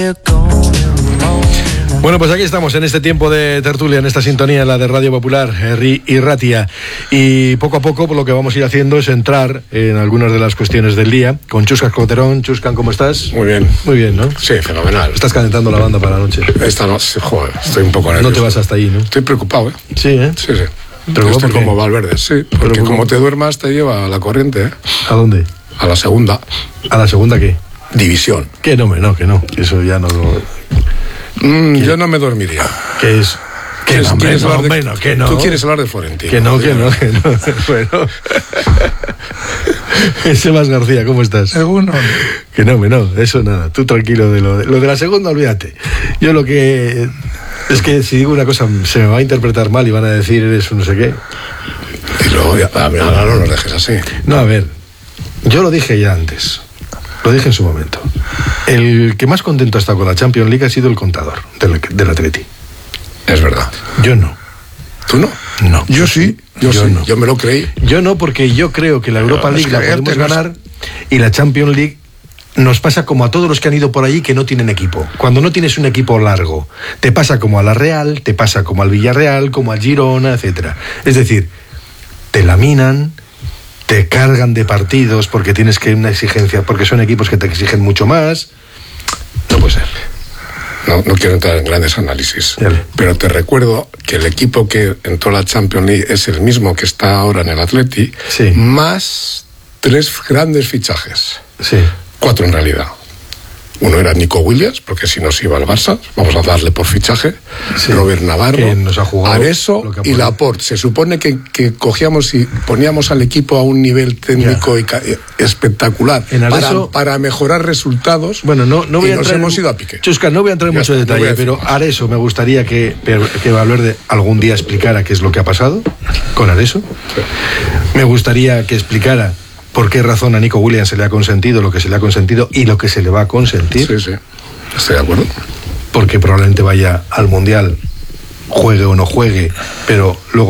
Bueno, pues aquí estamos en este tiempo de tertulia, en esta sintonía, la de Radio Popular, Herri y Ratia. Y poco a poco, por lo que vamos a ir haciendo es entrar en algunas de las cuestiones del día. Con Chuscan Coterón. Chuscan, ¿cómo estás? Muy bien. Muy bien, ¿no? Sí, fenomenal. Estás calentando la banda para la noche. Esta noche, joder, estoy un poco nervioso. No te vas hasta ahí, ¿no? Estoy preocupado, ¿eh? Sí, ¿eh? Sí, sí. ¿Pero estoy como Valverde, sí. Porque ¿Pero como te duermas te lleva a la corriente, ¿eh? ¿A dónde? A la segunda. ¿A la segunda qué? División. Que no. Eso ya no lo... Yo no me dormiría. ¿Qué es? Que no. Tú quieres hablar de Florentino. Que no. Bueno. Sebas García, ¿cómo estás? Según Que no, eso nada. Tú tranquilo de lo de la segunda, olvídate. Yo lo que... Es que si digo una cosa se me va a interpretar mal y van a decir eres un no sé qué. Y luego, ahora no nos dejes así. No, a ver, yo lo dije ya antes. Lo dije en su momento. El que más contento ha estado con la Champions League ha sido el contador del Atleti. Es verdad. Yo no. ¿Tú no? No. Yo sí. Yo sí. No. Yo me lo creí. Yo no, porque yo creo que la Europa League la podemos ganar y la Champions League nos pasa como a todos los que han ido por allí que no tienen equipo. Cuando no tienes un equipo largo, te pasa como a la Real, te pasa como al Villarreal, como al Girona, etcétera. Es decir, te laminan, te cargan de partidos porque tienes que una exigencia, porque son equipos que te exigen mucho más. No puede ser. No quiero entrar en grandes análisis, pero te recuerdo que el equipo que entró a la Champions League es el mismo que está ahora en el Atleti, sí, más 3 grandes fichajes. Sí. 4 en realidad. Uno era Nico Williams, porque si nos iba al Barça, vamos a darle por fichaje. Sí. Robert Navarro, que nos ha jugado Areso y Laporte. Se supone que cogíamos y poníamos al equipo a un nivel técnico espectacular para mejorar resultados. Bueno, no voy a entrar. Nos hemos ido a pique. Chusca, no voy a entrar en mucho detalle, pero Areso me gustaría que Valverde algún día explicara qué es lo que ha pasado con Areso. Sí. Me gustaría que explicara por qué razón a Nico Williams se le ha consentido lo que se le ha consentido y lo que se le va a consentir. Sí, estoy de acuerdo. Porque probablemente vaya al Mundial, juegue o no juegue, pero luego